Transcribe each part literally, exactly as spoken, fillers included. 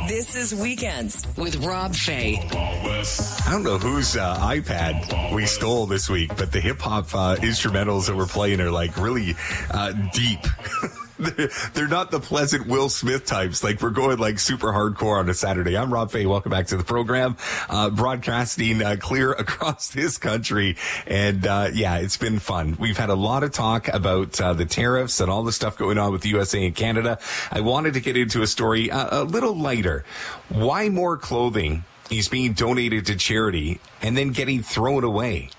This is Weekends with Rob Fay. I don't know whose uh, iPad we stole this week, but the hip hop uh, instrumentals that we're playing are like really uh, deep. they're, they're not the pleasant Will Smith types. Like we're going like super hardcore on a Saturday. I'm Rob Fay. Welcome back to the program. Uh, broadcasting uh, clear across this country. And uh, yeah, it's been fun. We've had a lot of talk about uh, the tariffs and all the stuff going on with the U S A and Canada. I wanted to get into a story uh, a little lighter. Why more clothing is being donated to charity and then getting thrown away?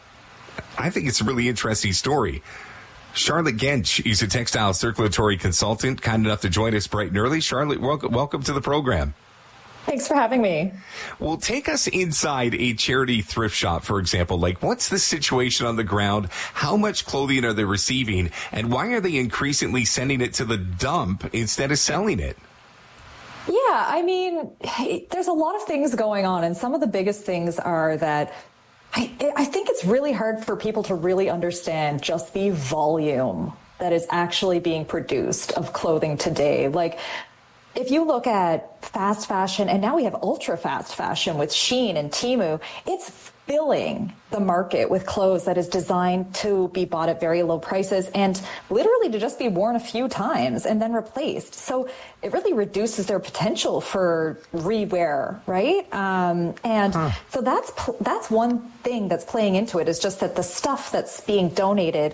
I think it's a really interesting story. Charlotte Gench is a textile circulatory consultant, kind enough to join us bright and early. Charlotte, welcome, welcome to the program. Thanks for having me. Well, take us inside a charity thrift shop, for example. Like, what's the situation on the ground? How much clothing are they receiving? And why are they increasingly sending it to the dump instead of selling it? Yeah, I mean, there's a lot of things going on. And some of the biggest things are that I, I think it's really hard for people to really understand just the volume that is actually being produced of clothing today. Like, if you look at fast fashion, and now we have ultra fast fashion with Shein and Temu, it's filling the market with clothes that is designed to be bought at very low prices and literally to just be worn a few times and then replaced. So it really reduces their potential for rewear, right? Um, and huh. so that's that's one thing that's playing into it, is just that the stuff that's being donated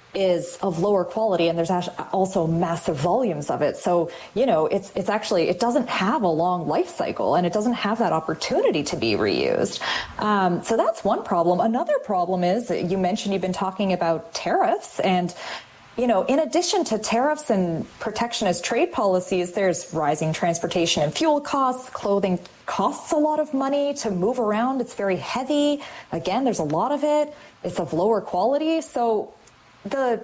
is of lower quality, and there's also massive volumes of it. So, you know, it's it's actually, it doesn't have a long life cycle, and it doesn't have that opportunity to be reused. Um, so that's one problem. Another problem is, you mentioned you've been talking about tariffs, and you know, in addition to tariffs and protectionist trade policies, there's rising transportation and fuel costs. Clothing costs a lot of money to move around. It's very heavy. Again, there's a lot of it. It's of lower quality. So the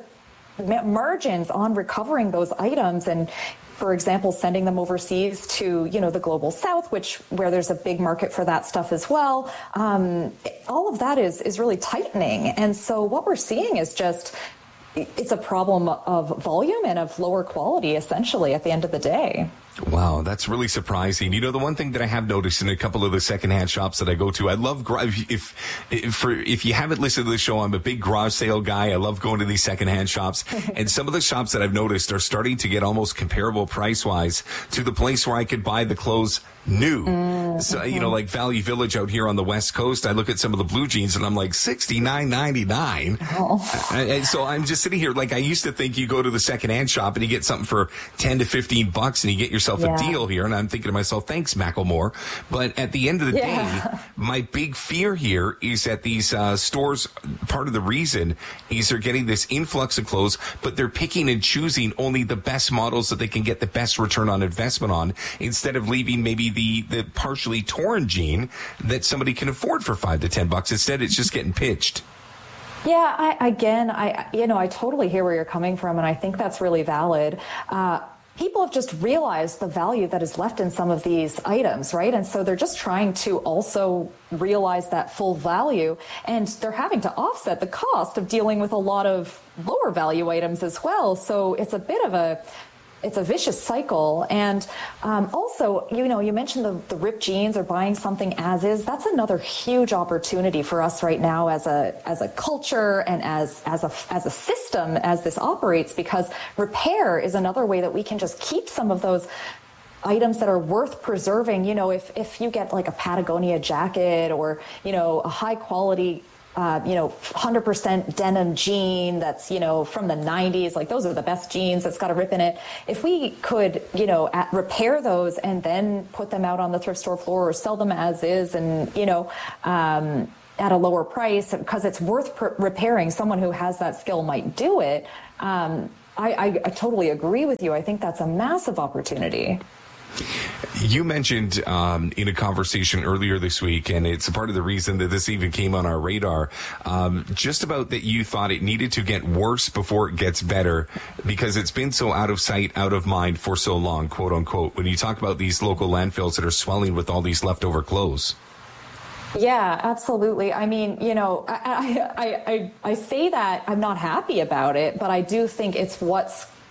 margins on recovering those items and, for example, sending them overseas to, you know, the global south, which where there's a big market for that stuff as well. Um, all of that is, is really tightening. And so what we're seeing is just, it's a problem of volume and of lower quality, essentially, at the end of the day. Wow, that's really surprising. You know, the one thing that I have noticed in a couple of the secondhand shops that I go to, I love, if, if, for, if you haven't listened to the show, I'm a big garage sale guy. I love going to these secondhand shops. And some of the shops that I've noticed are starting to get almost comparable price-wise to the place where I could buy the clothes new. Mm-hmm. So, you know, like Value Village out here on the West Coast, I look at some of the blue jeans and I'm like sixty-nine ninety-nine. Oh. And so I'm just sitting here, like, I used to think you go to the secondhand shop and you get something for ten to fifteen bucks and you get yourself yeah. a deal here. And I'm thinking to myself, thanks, Macklemore. But at the end of the yeah. day, my big fear here is that these uh, stores, part of the reason is they're getting this influx of clothes, but they're picking and choosing only the best models that they can get the best return on investment on, instead of leaving maybe the, the partially torn jean that somebody can afford for five to ten bucks. Instead, it's just getting pitched. Yeah, I, again, I, you know, I totally hear where you're coming from, and I think that's really valid. Uh, people have just realized the value that is left in some of these items, right? And so they're just trying to also realize that full value, and they're having to offset the cost of dealing with a lot of lower value items as well. So it's a bit of a It's a vicious cycle. And um, also, you know, you mentioned the, the ripped jeans or buying something as is. That's another huge opportunity for us right now as a as a culture and as as a as a system as this operates, because repair is another way that we can just keep some of those items that are worth preserving. You know, if if you get like a Patagonia jacket or, you know, a high quality Uh, you know, one hundred percent denim jean that's, you know, from the nineties, like those are the best jeans that's got a rip in it. If we could, you know, at, repair those and then put them out on the thrift store floor or sell them as is and, you know, um, at a lower price, because it's worth pr- repairing, someone who has that skill might do it. Um, I, I, I totally agree with you. I think that's a massive opportunity. You mentioned um, in a conversation earlier this week, and it's a part of the reason that this even came on our radar, um, just about that you thought it needed to get worse before it gets better because it's been so out of sight, out of mind for so long, quote unquote, when you talk about these local landfills that are swelling with all these leftover clothes. Yeah, absolutely. I mean, you know, I, I, I, I say that I'm not happy about it, but I do think it's what's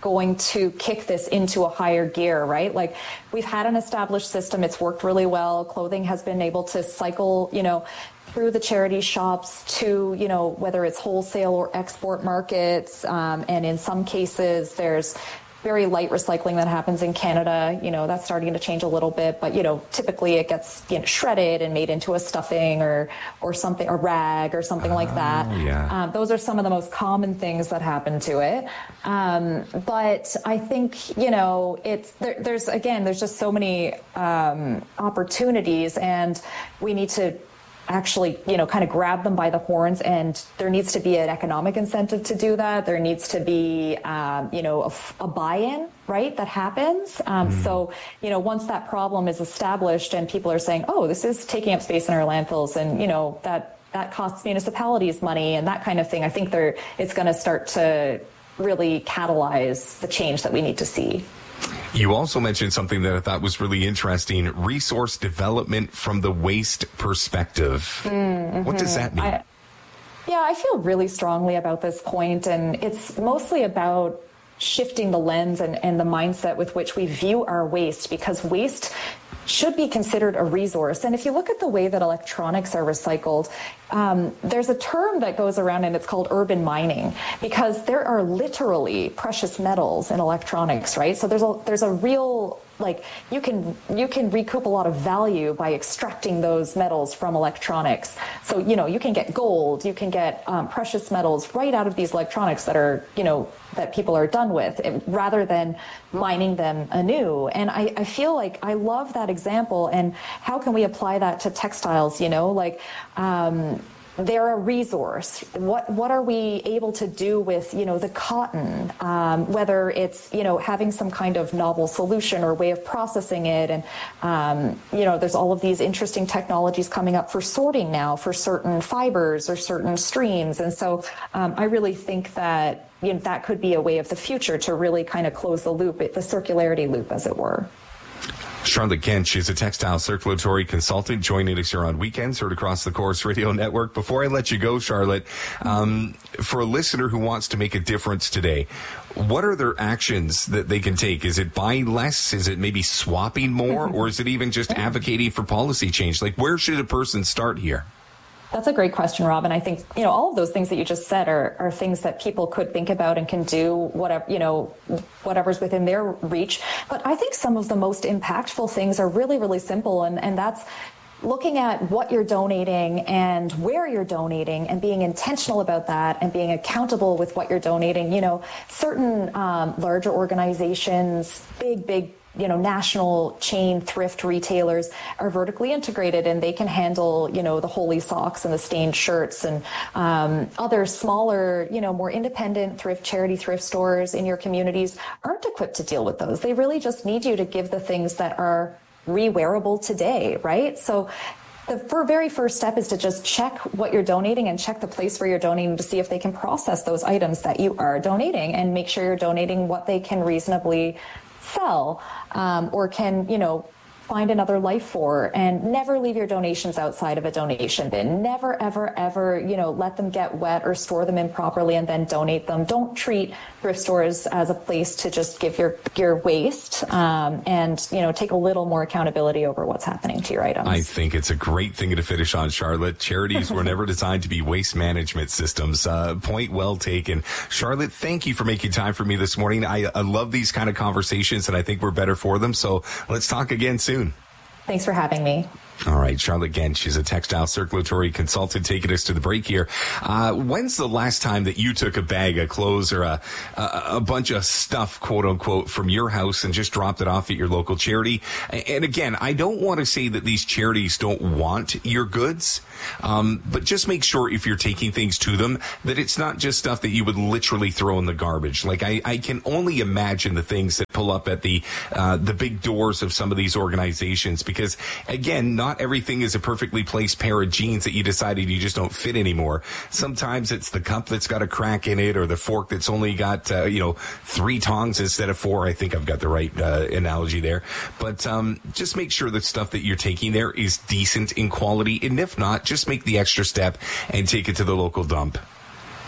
going to kick this into a higher gear, right? Like we've had an established system. It's worked really well. Clothing has been able to cycle, you know, through the charity shops to, you know, whether it's wholesale or export markets. Um, and in some cases, there's very light recycling that happens in Canada. You know, that's starting to change a little bit, but, you know, typically it gets, you know, shredded and made into a stuffing or, or something, a rag or something oh, like that. Yeah. Um, those are some of the most common things that happen to it. Um, but I think, you know, it's, there, there's, again, there's just so many um, opportunities, and we need to actually, you know, kind of grab them by the horns, and there needs to be an economic incentive to do that. There needs to be, um, you know, a, a buy-in, right, that happens. Um, mm. So, you know, once that problem is established and people are saying, oh, this is taking up space in our landfills, and, you know, that, that costs municipalities money and that kind of thing, I think there, it's going to start to really catalyze the change that we need to see. You also mentioned something that I thought was really interesting, resource development from the waste perspective. Mm-hmm. What does that mean? I, yeah, I feel really strongly about this point, and it's mostly about shifting the lens and, and the mindset with which we view our waste, because waste should be considered a resource. And if you look at the way that electronics are recycled, um, there's a term that goes around, and it's called urban mining, because there are literally precious metals in electronics, right? So there's a there's a real, like, you can you can recoup a lot of value by extracting those metals from electronics. So, you know, you can get gold, you can get um, precious metals right out of these electronics that are, you know, that people are done with, rather than mining them anew. And I, I feel like I love that example. And how can we apply that to textiles? You know, like, um, they're a resource. What what are we able to do with, you know, the cotton, um, whether it's, you know, having some kind of novel solution or way of processing it. And, um, you know, there's all of these interesting technologies coming up for sorting now for certain fibers or certain streams. And so um, I really think that, you know, that could be a way of the future to really kind of close the loop, the circularity loop, as it were. Charlotte Kent, she's a textile circulatory consultant, joining us here on Weekends, heard across the Corus Radio Network. Before I let you go, Charlotte, um, for a listener who wants to make a difference today, what are their actions that they can take? Is it buying less? Is it maybe swapping more? Or is it even just advocating for policy change? Like, where should a person start here? That's a great question, Rob. And I think, you know, all of those things that you just said are, are things that people could think about and can do whatever, you know, whatever's within their reach. But I think some of the most impactful things are really, really simple. And, and that's looking at what you're donating and where you're donating and being intentional about that and being accountable with what you're donating. You know, certain um, larger organizations, big, big, you know, national chain thrift retailers are vertically integrated, and they can handle, you know, the holy socks and the stained shirts, and um, other smaller, you know, more independent thrift, charity thrift stores in your communities aren't equipped to deal with those. They really just need you to give the things that are re-wearable today, right? So the very first step is to just check what you're donating and check the place where you're donating to see if they can process those items that you are donating, and make sure you're donating what they can reasonably sell, um, or can, you know, find another life for. And never leave your donations outside of a donation bin. Never, ever, ever, you know, let them get wet or store them improperly and then donate them. Don't treat thrift stores as a place to just give your, your waste, um, and, you know, take a little more accountability over what's happening to your items. I think it's a great thing to finish on, Charlotte. Charities were never designed to be waste management systems. Uh, point well taken. Charlotte, thank you for making time for me this morning. I, I love these kind of conversations, and I think we're better for them. So let's talk again soon. Thanks for having me. All right, Charlotte Kent, she's a textile circulatory consultant, taking us to the break here. Uh, when's the last time that you took a bag of clothes or a, a, a bunch of stuff, quote unquote, from your house and just dropped it off at your local charity? And again, I don't want to say that these charities don't want your goods, um, but just make sure if you're taking things to them that it's not just stuff that you would literally throw in the garbage. Like, I, I can only imagine the things that pull up at the uh, the big doors of some of these organizations, because again, not Not everything is a perfectly placed pair of jeans that you decided you just don't fit anymore. Sometimes it's the cup that's got a crack in it, or the fork that's only got, uh, you know, three tongs instead of four. I think I've got the right uh, analogy there. But um, just make sure that stuff that you're taking there is decent in quality. And if not, just make the extra step and take it to the local dump.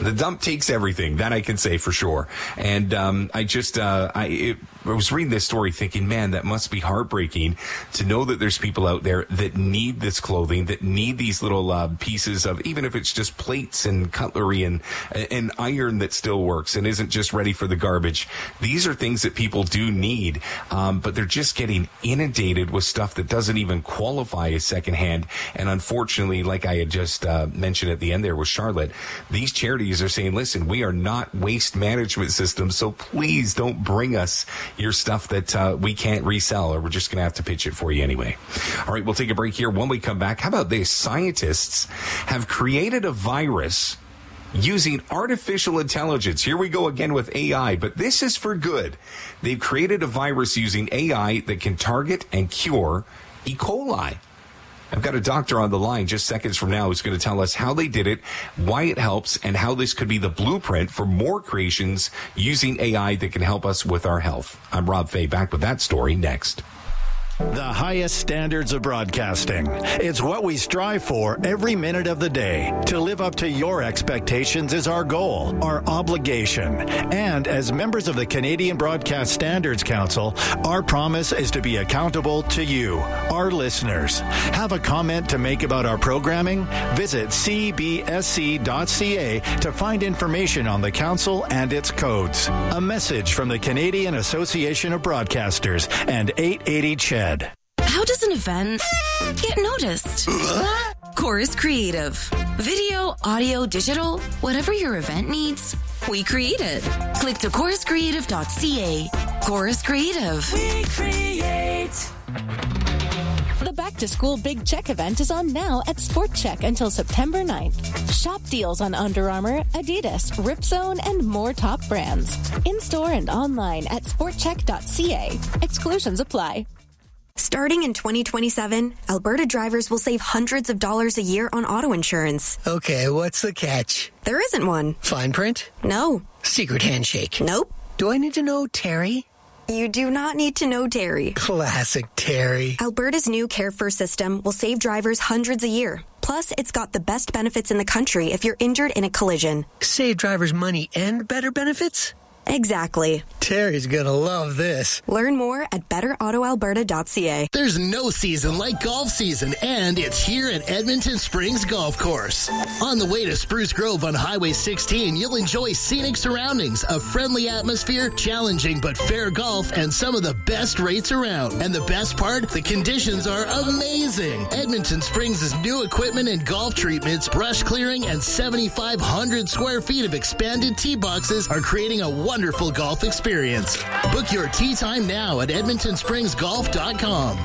The dump takes everything. That I can say for sure. And um, I just, uh, I, it, I was reading this story thinking, man, that must be heartbreaking to know that there's people out there that need this clothing, that need these little uh, pieces of, even if it's just plates and cutlery and, and iron that still works and isn't just ready for the garbage. These are things that people do need, um, but they're just getting inundated with stuff that doesn't even qualify as secondhand. And unfortunately, like I had just uh, mentioned at the end there with Charlotte, these charities are saying, listen, we are not waste management systems, so please don't bring us your stuff that uh, we can't resell, or we're just going to have to pitch it for you anyway. All right, we'll take a break here. When we come back, how about this? Scientists have created a virus using artificial intelligence. Here we go again with A I, but this is for good. They've created a virus using A I that can target and cure E. coli. I've got a doctor on the line just seconds from now who's going to tell us how they did it, why it helps, and how this could be the blueprint for more creations using A I that can help us with our health. I'm Rob Fay, back with that story next. The highest standards of broadcasting. It's what we strive for every minute of the day. To live up to your expectations is our goal, our obligation. And as members of the Canadian Broadcast Standards Council, our promise is to be accountable to you, our listeners. Have a comment to make about our programming? Visit c b s c dot c a to find information on the council and its codes. A message from the Canadian Association of Broadcasters and eight eighty C H E D. How does an event get noticed? Chorus Creative. Video, audio, digital, whatever your event needs, we create it. Click to chorus creative dot c a. Chorus Creative. We create. The Back to School Big Check event is on now at Sport Check until September ninth. Shop deals on Under Armour, Adidas, Ripzone, and more top brands. In-store and online at sport check dot c a. Exclusions apply. Starting in twenty twenty-seven, Alberta drivers will save hundreds of dollars a year on auto insurance. Okay, what's the catch? There isn't one. Fine print? No. Secret handshake? Nope. Do I need to know Terry? You do not need to know Terry. Classic Terry. Alberta's new Care First system will save drivers hundreds a year. Plus, it's got the best benefits in the country if you're injured in a collision. Save drivers money and better benefits? Exactly. Terry's gonna love this. Learn more at better auto alberta dot c a. There's no season like golf season, and it's here at Edmonton Springs Golf Course. On the way to Spruce Grove on Highway sixteen, you'll enjoy scenic surroundings, a friendly atmosphere, challenging but fair golf, and some of the best rates around. And the best part, the conditions are amazing. Edmonton Springs' new equipment and golf treatments, brush clearing, and seventy-five hundred square feet of expanded tee boxes are creating a wonderful golf experience. Book your tee time now at edmonton springs golf dot com.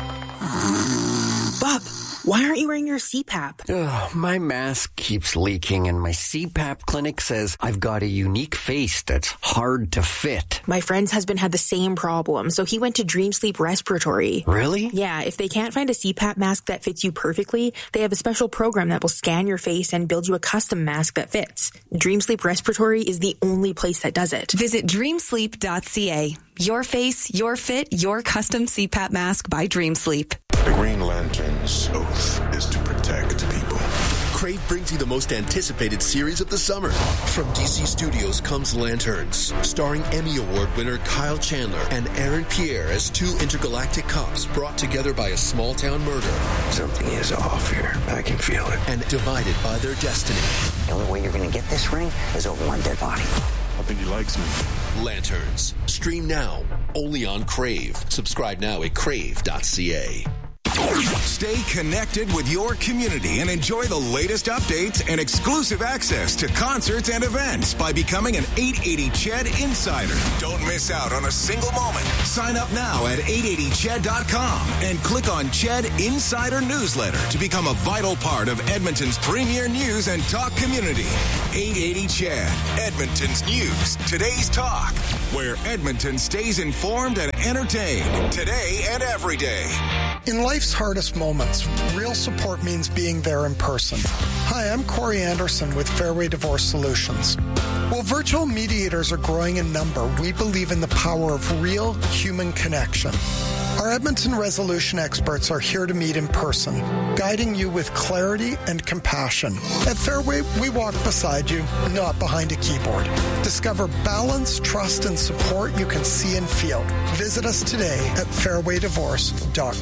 Bob, why aren't you wearing your C PAP? Ugh, my mask keeps leaking and my C PAP clinic says I've got a unique face that's hard to fit. My friend's husband had the same problem, so he went to Dream Sleep Respiratory. Really? Yeah, if they can't find a C PAP mask that fits you perfectly, they have a special program that will scan your face and build you a custom mask that fits. Dream Sleep Respiratory is the only place that does it. Visit dream sleep dot c a. Your face, your fit, your custom C PAP mask by Dream Sleep. The Green Lantern's oath is to protect people. Crave brings you the most anticipated series of the summer. From D C Studios comes Lanterns, starring Emmy Award winner Kyle Chandler and Aaron Pierre as two intergalactic cops brought together by a small-town murder. Something is off here. I can feel it. And divided by their destiny. The only way you're going to get this ring is over one dead body. I think he likes me. Lanterns. Stream now. Only on Crave. Subscribe now at crave dot c a. Stay connected with your community and enjoy the latest updates and exclusive access to concerts and events by becoming an eight eighty C H E D Insider. Don't miss out on a single moment. Sign up now at eight eighty C H E D dot com and click on C H E D Insider Newsletter to become a vital part of Edmonton's premier news and talk community. eight eighty C H E D, Edmonton's news, today's talk, where Edmonton stays informed and entertained today and every day. In life's hardest moments, real support means being there in person. Hi, I'm Corey Anderson with Fairway Divorce Solutions. While virtual mediators are growing in number, we believe in the power of real human connection. Our Edmonton Resolution experts are here to meet in person, guiding you with clarity and compassion. At Fairway, we walk beside you, not behind a keyboard. Discover balance, trust, and support you can see and feel. Visit us today at fairway divorce dot com.